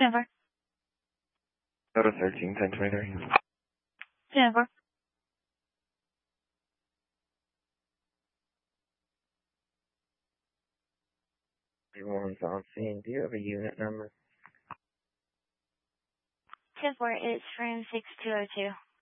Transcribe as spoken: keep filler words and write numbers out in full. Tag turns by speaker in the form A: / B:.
A: Jennifer.
B: Go to thirteen, ten twenty-three.
A: Jennifer.
B: Everyone's on scene. Do you have a unit number?
A: ten four, it's room six two oh two.